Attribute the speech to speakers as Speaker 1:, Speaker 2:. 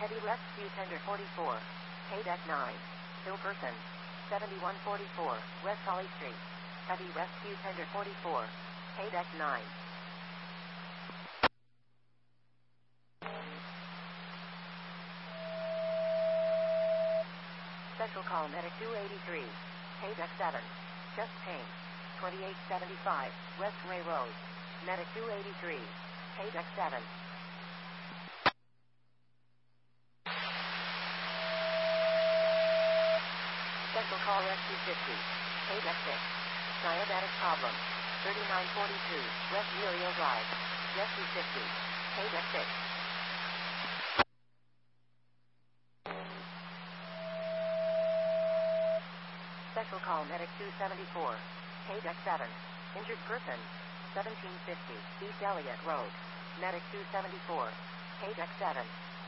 Speaker 1: Heavy Rescue Tender 44. Pay Deck 9. Hilperson. 7144, West Holly Street. Heavy Rescue Tender 44. Pay Deck 9. Special Call Medic 283. Pay Deck 7. Chest pain. 2875, West Ray Road. Medic 283. Pay Deck 7. Special Call Rescue 50. Pay Deck 6. Diabetic problem. 3942, West Muriel Drive. Rescue 50. Pay Deck 6. Special Call Medic 274. Pay Deck 7. Injured person. 1750, East Elliott Road. Medic 274. Pay Deck 7.